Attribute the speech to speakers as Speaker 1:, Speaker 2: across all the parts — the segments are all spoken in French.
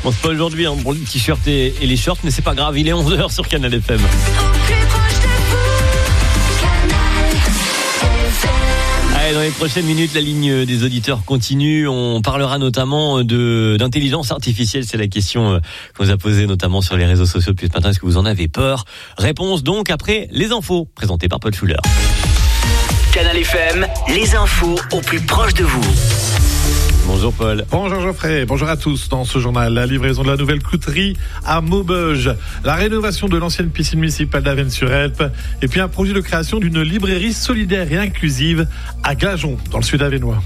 Speaker 1: Bon, c'est pas aujourd'hui pour le t-shirt et les shorts, mais c'est pas grave, il est 11h sur Canal FM. Allez, dans les prochaines minutes, la ligne des auditeurs continue. On parlera notamment d'intelligence artificielle. C'est la question qu'on vous a posée notamment sur les réseaux sociaux depuis ce matin. Est-ce que vous en avez peur? Réponse donc après les infos, présentées par Paul Schuller.
Speaker 2: Canal FM, les infos au plus proche de vous.
Speaker 1: Bonjour Paul.
Speaker 3: Bonjour Geoffrey, bonjour à tous. Dans ce journal, la livraison de la nouvelle clouterie à Maubeuge, la rénovation de l'ancienne piscine municipale d'Avesnes-sur-Helpe et puis un projet de création d'une librairie solidaire et inclusive à Glageon, dans le sud avesnois.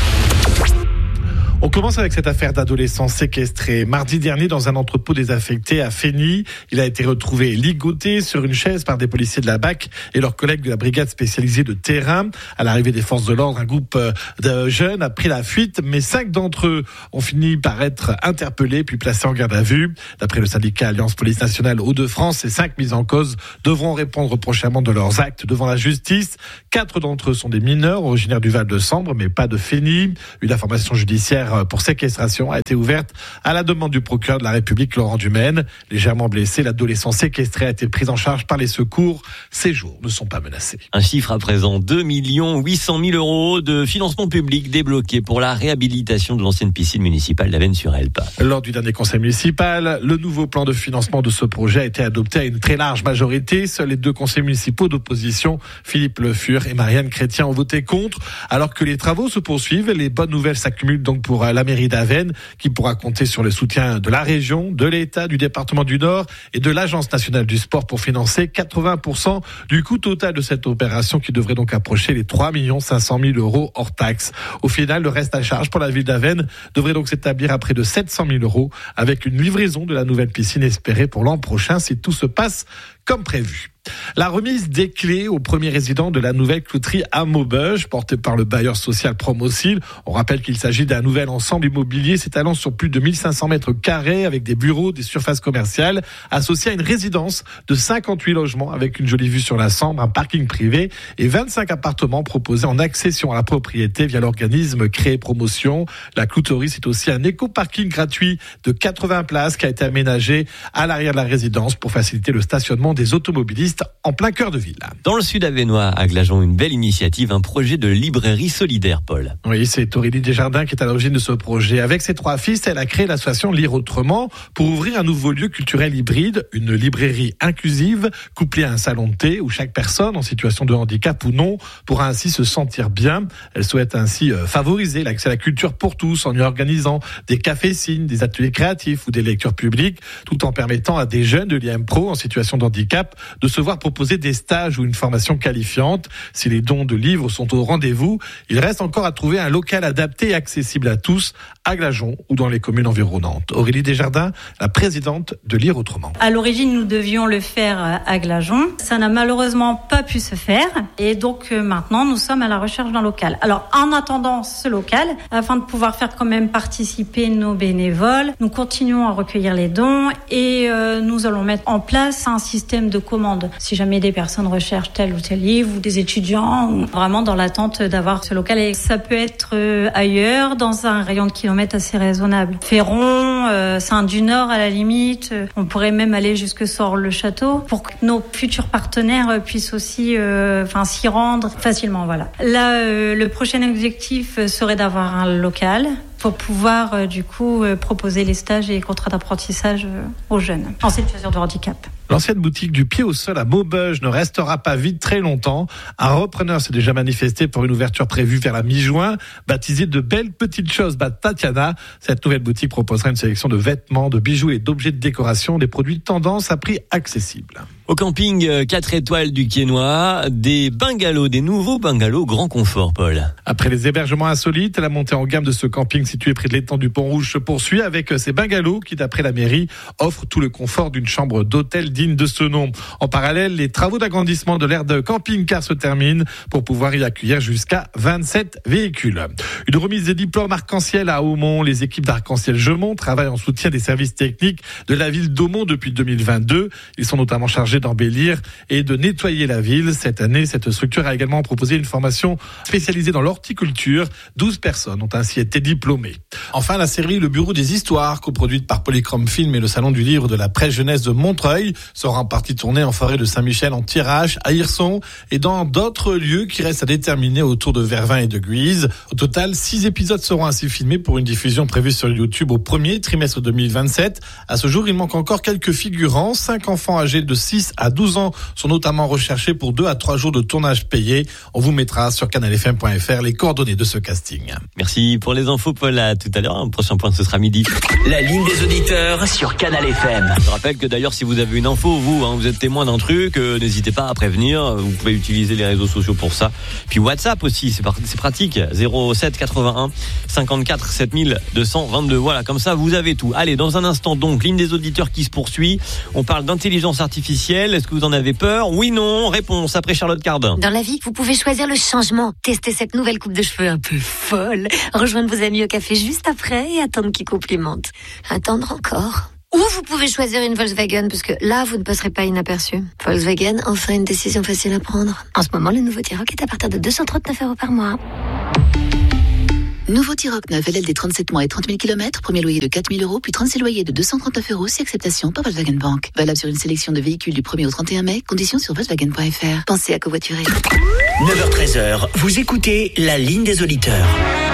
Speaker 3: On commence avec cette affaire d'adolescent séquestré. Mardi dernier, dans un entrepôt désaffecté à Fény, il a été retrouvé ligoté sur une chaise par des policiers de la BAC et leurs collègues de la brigade spécialisée de terrain. À l'arrivée des forces de l'ordre, un groupe de jeunes a pris la fuite, mais 5 d'entre eux ont fini par être interpellés puis placés en garde à vue. D'après le syndicat Alliance Police Nationale Hauts-de-France, ces 5 mises en cause devront répondre prochainement de leurs actes devant la justice. 4 d'entre eux sont des mineurs originaires du Val-de-Sambre, mais pas de Fény. Une information judiciaire pour séquestration a été ouverte à la demande du procureur de la République Laurent Dumaine. Légèrement blessé, l'adolescent séquestré a été pris en charge par les secours. Ses jours ne sont pas menacés.
Speaker 1: Un chiffre à présent, 2 800 000 € de financement public débloqué pour la réhabilitation de l'ancienne piscine municipale d'Avesnes-sur-Helpe.
Speaker 3: Lors du dernier conseil municipal, le nouveau plan de financement de ce projet a été adopté à une très large majorité. Seuls les 2 conseils municipaux d'opposition, Philippe Le Fur et Marianne Chrétien, ont voté contre. Alors que les travaux se poursuivent, les bonnes nouvelles s'accumulent donc pour la mairie d'Avesnes, qui pourra compter sur le soutien de la région, de l'État, du département du Nord et de l'Agence nationale du sport pour financer 80% du coût total de cette opération qui devrait donc approcher les 3 500 000 € hors taxes. Au final, le reste à charge pour la ville d'Avesnes devrait donc s'établir à près de 700 000 € avec une livraison de la nouvelle piscine espérée pour l'an prochain si tout se passe comme prévu. La remise des clés aux premiers résidents de la nouvelle clouterie à Maubeuge, portée par le bailleur social Promocil. On rappelle qu'il s'agit d'un nouvel ensemble immobilier s'étalant sur plus de 1500 mètres carrés avec des bureaux, des surfaces commerciales, associé à une résidence de 58 logements avec une jolie vue sur la Sambre, un parking privé et 25 appartements proposés en accession à la propriété via l'organisme Créer Promotion. La clouterie, c'est aussi un éco-parking gratuit de 80 places qui a été aménagé à l'arrière de la résidence pour faciliter le stationnement des automobilistes en plein cœur de ville.
Speaker 1: Dans le sud avesnois, à Glageon, une belle initiative, un projet de librairie solidaire, Paul.
Speaker 3: Oui, c'est Aurélie Desjardins qui est à l'origine de ce projet. Avec ses 3 fils, elle a créé l'association Lire Autrement pour ouvrir un nouveau lieu culturel hybride, une librairie inclusive, couplée à un salon de thé où chaque personne en situation de handicap ou non pourra ainsi se sentir bien. Elle souhaite ainsi favoriser l'accès à la culture pour tous en y organisant des cafés-signes, des ateliers créatifs ou des lectures publiques, tout en permettant à des jeunes de l'IM-Pro en situation de handicap de se voir proposer des stages ou une formation qualifiante. Si les dons de livres sont au rendez-vous, il reste encore à trouver un local adapté et accessible à tous à Glageon ou dans les communes environnantes. Aurélie Desjardins, la présidente de Lire Autrement.
Speaker 4: À l'origine, nous devions le faire à Glageon. Ça n'a malheureusement pas pu se faire et donc maintenant, nous sommes à la recherche d'un local. Alors, en attendant ce local, afin de pouvoir faire quand même participer nos bénévoles, nous continuons à recueillir les dons et nous allons mettre en place un système de commande. Si jamais des personnes recherchent tel ou tel livre ou des étudiants, ou vraiment dans l'attente d'avoir ce local. Et ça peut être ailleurs, dans un rayon de kilomètres assez raisonnable. Féron, Saint-du-Nord à la limite. On pourrait même aller jusque Sort-le-Château pour que nos futurs partenaires puissent aussi s'y rendre facilement. Voilà. Là, le prochain objectif serait d'avoir un local pour pouvoir proposer les stages et les contrats d'apprentissage aux jeunes en situation de handicap.
Speaker 3: L'ancienne boutique du Pied au Sol à Maubeuge ne restera pas vide très longtemps. Un repreneur s'est déjà manifesté pour une ouverture prévue vers la mi-juin, baptisée de Belles Petites Choses by Tatiana. Cette nouvelle boutique proposera une sélection de vêtements, de bijoux et d'objets de décoration, des produits de tendance à prix accessible.
Speaker 1: Au camping 4 étoiles du Quesnoy, des nouveaux bungalows grand confort, Paul.
Speaker 3: Après les hébergements insolites, la montée en gamme de ce camping situé près de l'étang du Pont-Rouge se poursuit avec ces bungalows qui, d'après la mairie, offrent tout le confort d'une chambre d'hôtel digne de ce nom. En parallèle, les travaux d'agrandissement de l'aire de camping-car se terminent pour pouvoir y accueillir jusqu'à 27 véhicules. Une remise des diplômes arc-en-ciel à Aumont. Les équipes d'Arc-en-Ciel Jeumont travaillent en soutien des services techniques de la ville d'Aumont depuis 2022. Ils sont notamment chargés chargée d'embellir et de nettoyer la ville. Cette année, cette structure a également proposé une formation spécialisée dans l'horticulture. 12 personnes ont ainsi été diplômées. Enfin, la série Le Bureau des Histoires, coproduite par Polychrome Film et le Salon du Livre de la Presse Jeunesse de Montreuil, sera en partie tournée en forêt de Saint-Michel, en Thiérache, à Hirson et dans d'autres lieux qui restent à déterminer autour de Vervins et de Guise. Au total, 6 épisodes seront ainsi filmés pour une diffusion prévue sur YouTube au premier trimestre 2027. À ce jour, il manque encore quelques figurants. 5 enfants âgés de 6 à 12 ans sont notamment recherchés pour 2 à 3 jours de tournage payés. On vous mettra sur canalfm.fr les coordonnées de ce casting.
Speaker 1: Merci pour les infos, Paul. À tout à l'heure. Un prochain point, ce sera midi.
Speaker 2: La ligne des auditeurs sur Canal FM.
Speaker 1: Je rappelle que d'ailleurs, si vous avez une info, vous êtes témoin d'un truc, n'hésitez pas à prévenir. Vous pouvez utiliser les réseaux sociaux pour ça. Puis WhatsApp aussi, c'est pratique. 07 81 54 7222. Voilà, comme ça, vous avez tout. Allez, dans un instant, donc, ligne des auditeurs qui se poursuit. On parle d'intelligence artificielle. Est-ce que vous en avez peur? Oui, non. Réponse après Charlotte Cardin.
Speaker 5: Dans la vie, vous pouvez choisir le changement. Tester cette nouvelle coupe de cheveux un peu folle. Rejoindre vos amis au café juste après et attendre qu'ils complimentent. Attendre encore. Ou vous pouvez choisir une Volkswagen, parce que là, vous ne passerez pas inaperçu. Volkswagen, enfin une décision facile à prendre. En ce moment, le nouveau T-Roc est à partir de 239 € par mois.
Speaker 6: Nouveau T-Roc 9, LLD 37 mois et 30 000 km, premier loyer de 4 000 €, puis 36 loyers de 239 € si acceptation par Volkswagen Bank. Valable sur une sélection de véhicules du 1er au 31 mai, conditions sur Volkswagen.fr. Pensez à covoiturer.
Speaker 2: 9h-13h, vous écoutez la ligne des auditeurs.